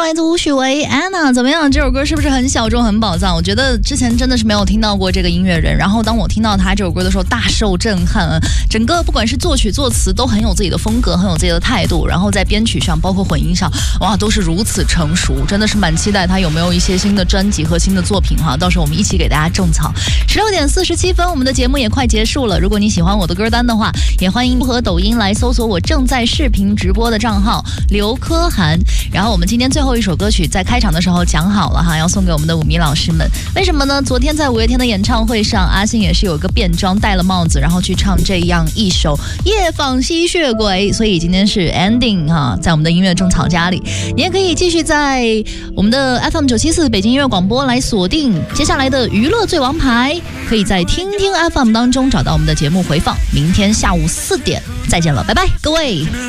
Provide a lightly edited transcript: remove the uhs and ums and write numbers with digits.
来自吴许维 Anna， 怎么样？这首歌是不是很小众、很宝藏？我觉得之前真的是没有听到过这个音乐人，然后当我听到他这首歌的时候，大受震撼。整个不管是作曲、作词，都很有自己的风格，很有自己的态度。然后在编曲上，包括混音上，哇，都是如此成熟，真的是蛮期待他有没有一些新的专辑和新的作品哈。到时候我们一起给大家种草。16点47分，我们的节目也快结束了。如果你喜欢我的歌单的话，也欢迎和抖音来搜索我正在视频直播的账号刘珂涵。然后我们今天最后一首歌曲在开场的时候讲好了哈，要送给我们的舞迷老师们。为什么呢？昨天在五月天的演唱会上，阿信也是有一个变装，戴了帽子，然后去唱这样一首《夜访吸血鬼》，所以今天是 ending 哈，在我们的音乐种草家里，你也可以继续在我们的 FM 974北京音乐广播来锁定接下来的娱乐最王牌，可以在听听 FM 当中找到我们的节目回放。明天下午4点再见了，拜拜，各位。